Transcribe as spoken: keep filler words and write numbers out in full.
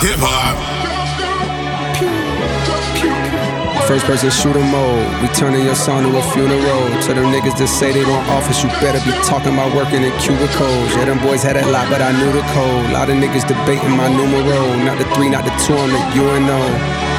hip hop. First person shooter mode, we turning your song to a funeral. To them niggas that say they want office, you better be talking about working in cubicles. Yeah, them boys had a lot, but I knew the code. Lot of niggas debating my numero. Not the three, not the two, I'm the U N O.